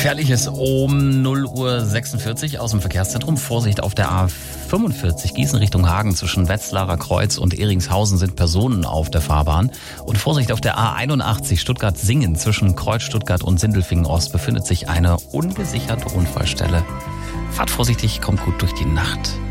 Gefährliches um 0:46 Uhr aus dem Verkehrszentrum. Vorsicht auf der A45 Gießen Richtung Hagen zwischen Wetzlarer Kreuz und Ehringshausen sind Personen auf der Fahrbahn. Und Vorsicht auf der A81 Stuttgart-Singen zwischen Kreuz Stuttgart und Sindelfingen-Ost befindet sich eine ungesicherte Unfallstelle. Fahrt vorsichtig, kommt gut durch die Nacht.